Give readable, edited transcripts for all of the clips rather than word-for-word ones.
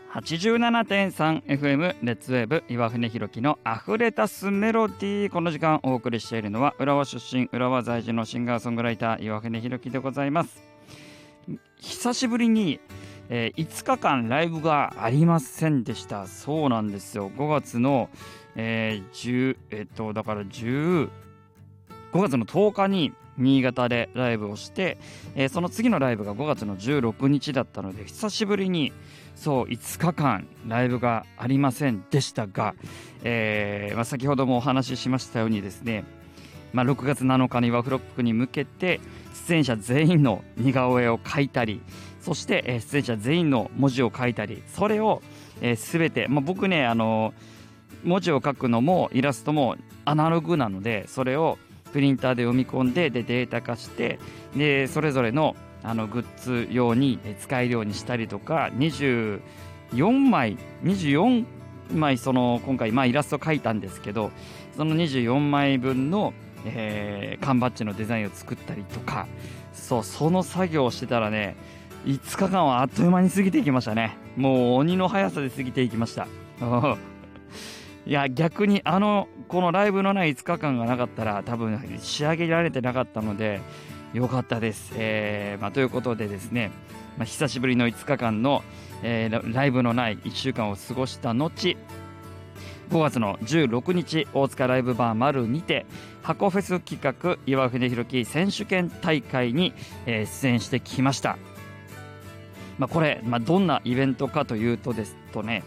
87.3FM レッツウェーブ岩船ひろきの溢れたすメロディー。この時間お送りしているのは浦和出身浦和在住のシンガーソングライター岩船ひろきでございます。久しぶりに、5日間ライブがありませんでした。そうなんですよ。5月の、5月の10日に新潟でライブをして、その次のライブが5月の16日だったので、久しぶりに5日間ライブがありませんでしたが、先ほどもお話ししましたようにですね、6月7日にワフロックに向けて出演者全員の似顔絵を描いたり、そして、出演者全員の文字を書いたり、それを、全て、僕ね文字を書くのもイラストもアナログなので、それをプリンターで読み込んで、データ化して、でそれぞれのグッズ用に使えるようにしたりとか、24枚今回イラスト描いたんですけど、その24枚分の、缶バッジのデザインを作ったりとか、その作業をしてたらね、5日間はあっという間に過ぎていきましたね。もう鬼の速さで過ぎていきましたいや逆にこのライブのない5日間がなかったら多分仕上げられてなかったのでよかったです。ということでですね、久しぶりの5日間の、ライブのない1週間を過ごした後、5月の16日大塚ライブバーマルにて箱フェス企画岩船ひろき選手権大会に、出演してきました。これ、どんなイベントかというとですとね、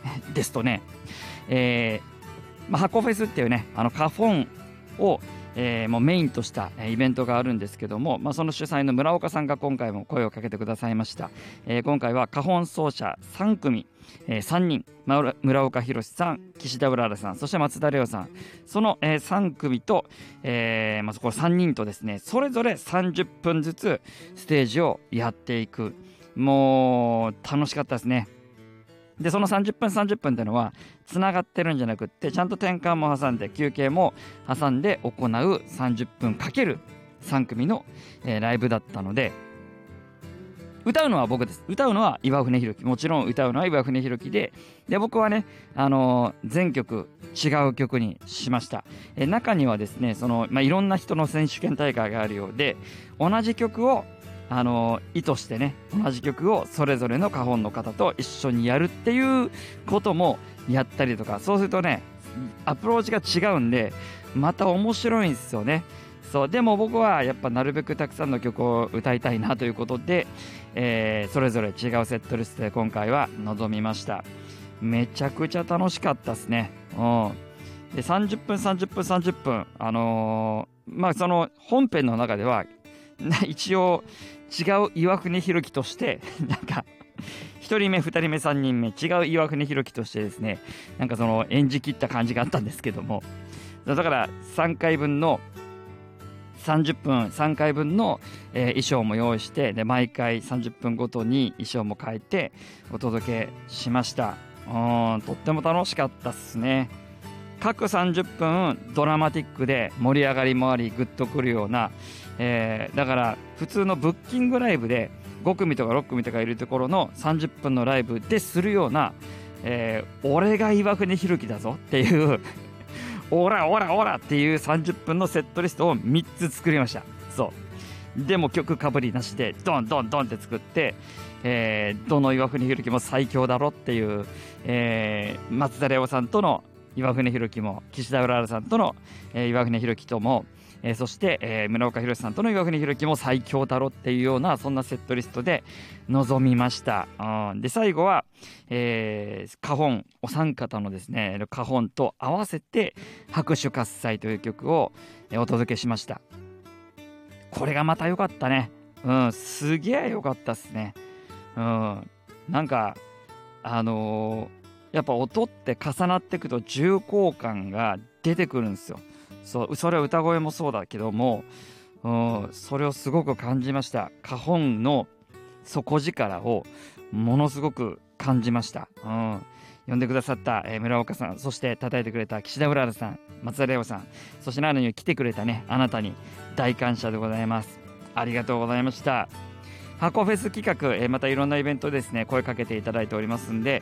箱フェスっていうね、花本を、もうメインとしたイベントがあるんですけども、その主催の村岡さんが今回も声をかけてくださいました。今回は花本奏者3組、3人、村岡弘さん、岸田うららさん、そして松田レオさん、その、3組と、これ3人とですね、それぞれ30分ずつステージをやっていく。もう楽しかったですね。でその30分っていうのはつながってるんじゃなくって、ちゃんと転換も挟んで休憩も挟んで行う30分かける3組の、ライブだったので、歌うのは僕です。歌うのは岩船ひろき、もちろん歌うのは岩船ひろきで僕はね、全曲違う曲にしました。中にはですね、いろんな人の選手権大会があるようで、同じ曲を意図してね、同じ曲をそれぞれの花本の方と一緒にやるっていうこともやったりとか、そうするとねアプローチが違うんでまた面白いんですよね。でも僕はやっぱなるべくたくさんの曲を歌いたいなということで、それぞれ違うセットリストで今回は臨みました。めちゃくちゃ楽しかったですね。で30分その本編の中では一応違う岩船ひろきとして1人目2人目3人目違う岩船ひろきとしてですね、演じ切った感じがあったんですけども、だから3回分の30分3回分の、衣装も用意して、で毎回30分ごとに衣装も変えてお届けしました。とっても楽しかったっすね。各30分ドラマティックで盛り上がりもありグッとくるような、だから普通のブッキングライブで5組とか6組とかいるところの30分のライブでするような、俺が岩船ひろきだぞっていうオラオラオラっていう30分のセットリストを3つ作りました。でも曲かぶりなしでドンドンドンって作って、どの岩船ひろきも最強だろっていう、松田レオさんとの岩船ひろきも、岸田うららさんとの、岩船ひろきとも、そして、村岡弘さんとの岩船ひろきも最強だろっていうような、そんなセットリストで臨みました。で最後は、花本お三方のですね花本と合わせて拍手喝采という曲を、お届けしました。これがまた良かったね。すげえ良かったっすね。やっぱ音って重なっていくと重厚感が出てくるんですよ。それは歌声もそうだけども、それをすごく感じました。花本の底力をものすごく感じました。呼んでくださった、村岡さん、そして叩いてくれた岸田うららさん、松田レオさん、そして何に来てくれたねあなたに大感謝でございます。ありがとうございました。箱フェス企画、またいろんなイベントですね声かけていただいておりますんで、